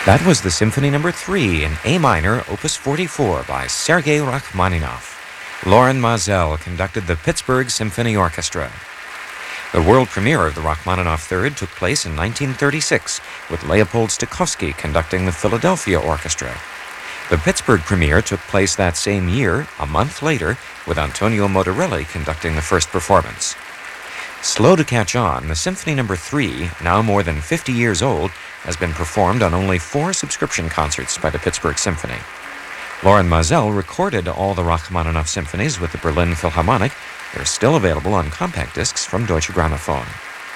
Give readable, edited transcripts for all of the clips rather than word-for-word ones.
That was the Symphony No. 3 in A minor, Opus 44 by Sergei Rachmaninoff. Loren Maazel conducted the Pittsburgh Symphony Orchestra. The world premiere of the Rachmaninoff Third took place in 1936, with Leopold Stokowski conducting the Philadelphia Orchestra. The Pittsburgh premiere took place that same year, a month later, with Antonio Modarelli conducting the first performance. Slow to catch on, the Symphony No. 3, now more than 50 years old, has been performed on only 4 subscription concerts by the Pittsburgh Symphony. Loren Maazel recorded all the Rachmaninoff symphonies with the Berlin Philharmonic. They're still available on compact discs from Deutsche Grammophon.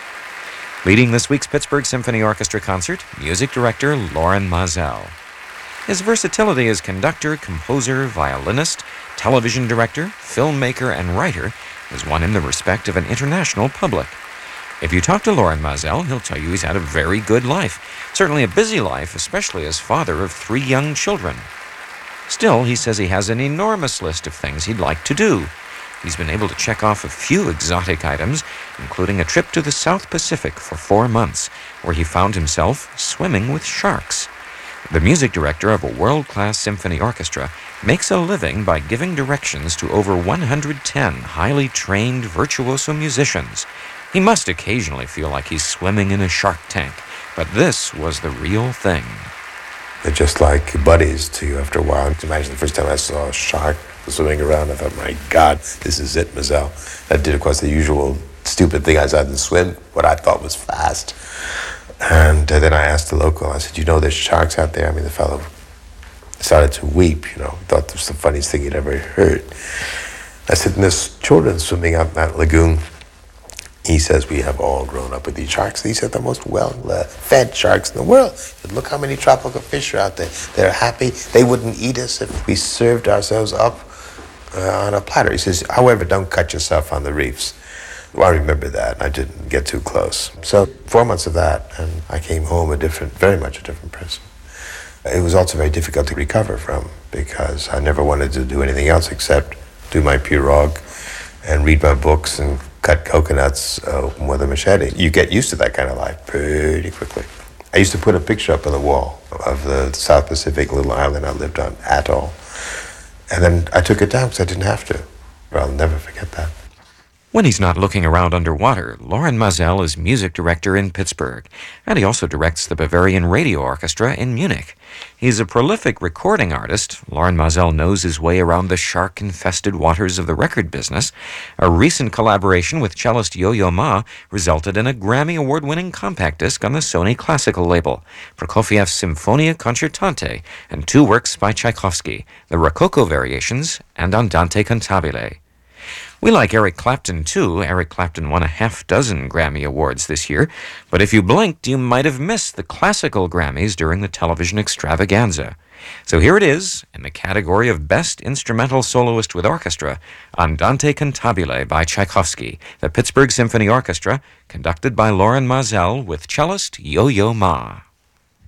Leading this week's Pittsburgh Symphony Orchestra concert, music director Loren Maazel. His versatility as conductor, composer, violinist, television director, filmmaker, and writer has won him the respect of an international public. If you talk to Loren Maazel, he'll tell you he's had a very good life, certainly a busy life, especially as father of 3 young children. Still, he says he has an enormous list of things he'd like to do. He's been able to check off a few exotic items, including a trip to the South Pacific for 4 months, where he found himself swimming with sharks. The music director of a world-class symphony orchestra makes a living by giving directions to over 110 highly trained virtuoso musicians. He must occasionally feel like he's swimming in a shark tank, but this was the real thing. They're just like buddies to you after a while. Imagine the first time I saw a shark swimming around, I thought, my God, this is it, Maazel. I did, of course, the usual stupid thing. I started to swim, what I thought was fast. And then I asked the local, I said, you know there's sharks out there? I mean, the fellow started to weep, thought it was the funniest thing he'd ever heard. I said, and there's children swimming out in that lagoon. He says, we have all grown up with these sharks. He said, the most well-fed sharks in the world. Said, look how many tropical fish are out there. They're happy. They wouldn't eat us if we served ourselves up on a platter. He says, however, don't cut yourself on the reefs. Well, I remember that. I didn't get too close. So 4 months of that, and I came home very much a different person. It was also very difficult to recover from, because I never wanted to do anything else except do my pirogue and read my books and cut coconuts with a machete. You get used to that kind of life pretty quickly. I used to put a picture up on the wall of the South Pacific little island I lived on, Atoll. And then I took it down because I didn't have to. But I'll never forget that. When he's not looking around underwater, Loren Maazel is music director in Pittsburgh, and he also directs the Bavarian Radio Orchestra in Munich. He's a prolific recording artist. Loren Maazel knows his way around the shark-infested waters of the record business. A recent collaboration with cellist Yo-Yo Ma resulted in a Grammy Award-winning compact disc on the Sony Classical label, Prokofiev's Symphonia Concertante, and 2 works by Tchaikovsky, the Rococo Variations and Andante Cantabile. We like Eric Clapton, too. Eric Clapton won a half-dozen Grammy Awards this year, but if you blinked, you might have missed the classical Grammys during the television extravaganza. So here it is, in the category of Best Instrumental Soloist with Orchestra, Andante Cantabile by Tchaikovsky, the Pittsburgh Symphony Orchestra, conducted by Loren Maazel with cellist Yo-Yo Ma.